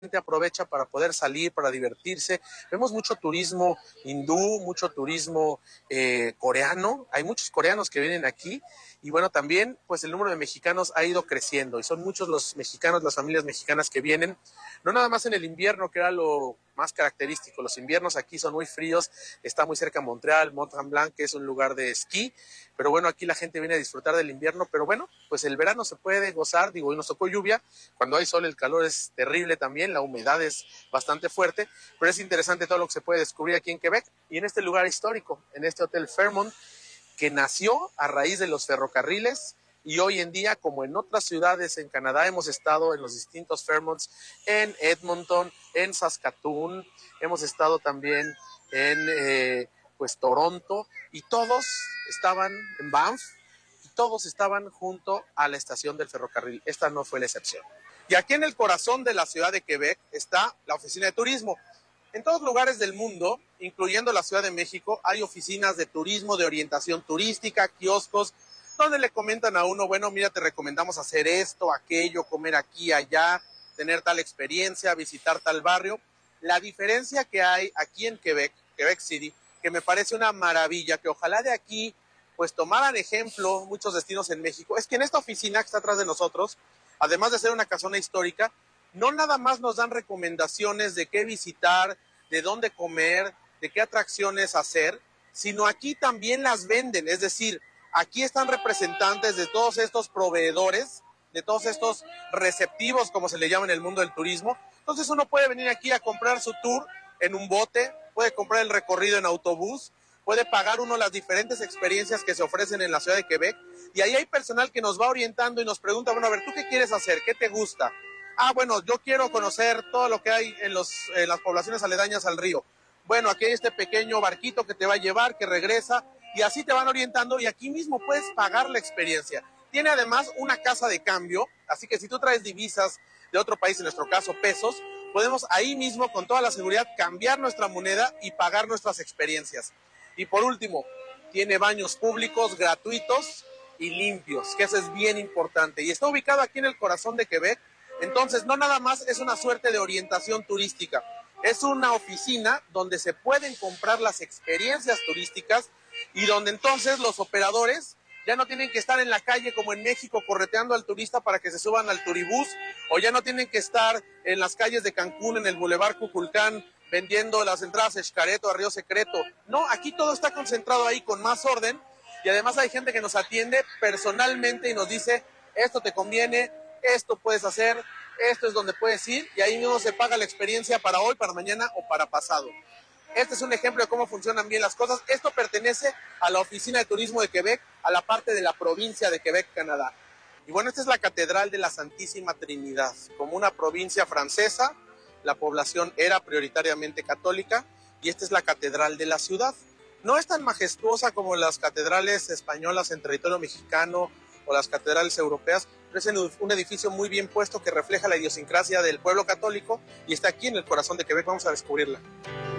gente aprovecha para poder salir, para divertirse. Vemos mucho turismo hindú, mucho turismo coreano. Hay muchos coreanos que vienen aquí y bueno, también pues el número de mexicanos ha ido creciendo y son muchos los mexicanos, las familias mexicanas que vienen, no nada más en el invierno, que era lo más característico. Los inviernos aquí son muy fríos, está muy cerca Montreal, Mont-Tremblant, que es un lugar de esquí, pero bueno, aquí la gente viene a disfrutar del invierno, pero bueno, pues el verano se puede gozar, digo, hoy nos tocó lluvia, cuando hay sol el calor es terrible también, la humedad es bastante fuerte, pero es interesante todo lo que se puede descubrir aquí en Quebec y en este lugar histórico, en este Hotel Fairmont, que nació a raíz de los ferrocarriles y hoy en día, como en otras ciudades en Canadá, hemos estado en los distintos Fairmonts, en Edmonton, en Saskatoon, hemos estado también en pues Toronto, y todos estaban en Banff, y todos estaban junto a la estación del ferrocarril. Esta no fue la excepción. Y aquí en el corazón de la ciudad de Quebec está la oficina de turismo. En todos lugares del mundo, incluyendo la Ciudad de México, hay oficinas de turismo, de orientación turística, kioscos, donde le comentan a uno, bueno, mira, te recomendamos hacer esto, aquello, comer aquí, allá, tener tal experiencia, visitar tal barrio. La diferencia que hay aquí en Quebec, Quebec City, que me parece una maravilla, que ojalá de aquí pues tomaran ejemplo muchos destinos en México, es que en esta oficina que está atrás de nosotros, además de ser una casona histórica, no nada más nos dan recomendaciones de qué visitar, de dónde comer, de qué atracciones hacer, sino aquí también las venden, es decir, aquí están representantes de todos estos proveedores, de todos estos receptivos, como se le llama en el mundo del turismo. Entonces uno puede venir aquí a comprar su tour en un bote, puede comprar el recorrido en autobús, puede pagar uno las diferentes experiencias que se ofrecen en la ciudad de Quebec, y ahí hay personal que nos va orientando y nos pregunta, bueno, a ver, ¿tú qué quieres hacer? ¿Qué te gusta? Ah, bueno, yo quiero conocer todo lo que hay en las poblaciones aledañas al río. Bueno, aquí hay este pequeño barquito que te va a llevar, que regresa, y así te van orientando, y aquí mismo puedes pagar la experiencia. Tiene además una casa de cambio, así que si tú traes divisas de otro país, en nuestro caso pesos, podemos ahí mismo con toda la seguridad cambiar nuestra moneda y pagar nuestras experiencias. Y por último, tiene baños públicos gratuitos y limpios, que eso es bien importante. Y está ubicado aquí en el corazón de Quebec. Entonces, no nada más es una suerte de orientación turística, es una oficina donde se pueden comprar las experiencias turísticas y donde entonces los operadores ya no tienen que estar en la calle como en México correteando al turista para que se suban al turibús, o ya no tienen que estar en las calles de Cancún, en el Boulevard Cuculcán, vendiendo las entradas a Xcaret o a Río Secreto. No, aquí todo está concentrado ahí con más orden, y además hay gente que nos atiende personalmente y nos dice, esto te conviene, esto puedes hacer, esto es donde puedes ir, y ahí mismo se paga la experiencia para hoy, para mañana o para pasado. Este es un ejemplo de cómo funcionan bien las cosas. Esto pertenece a la Oficina de Turismo de Quebec, a la parte de la provincia de Quebec, Canadá. Y bueno, esta es la Catedral de la Santísima Trinidad. Como una provincia francesa, la población era prioritariamente católica, y esta es la catedral de la ciudad. No es tan majestuosa como las catedrales españolas en territorio mexicano o las catedrales europeas, pero es un edificio muy bien puesto que refleja la idiosincrasia del pueblo católico y está aquí en el corazón de Quebec. Vamos a descubrirla.